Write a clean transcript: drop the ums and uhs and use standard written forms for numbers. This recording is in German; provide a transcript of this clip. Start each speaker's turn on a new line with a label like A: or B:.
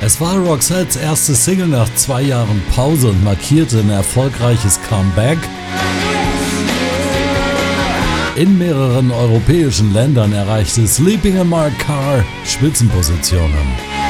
A: Es war Roxettes erste Single nach 2 Jahren Pause und markierte ein erfolgreiches Comeback. In mehreren europäischen Ländern erreichte Sleeping in My Car Spitzenpositionen.